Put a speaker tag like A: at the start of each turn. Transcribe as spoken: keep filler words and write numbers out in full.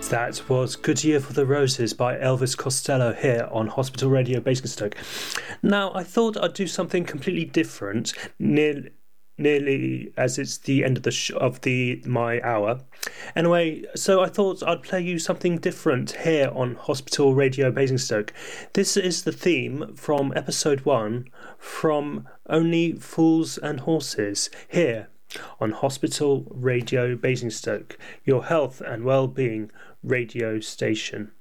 A: That was Good Year for the Roses by Elvis Costello here on Hospital Radio Basingstoke. Now, I thought I'd do something completely different, near, nearly as it's the end of the sh- of the my hour. Anyway, so I thought I'd play you something different here on Hospital Radio Basingstoke. This is the theme from episode one from Only Fools and Horses here on Hospital Radio Basingstoke, your health and well-being radio station.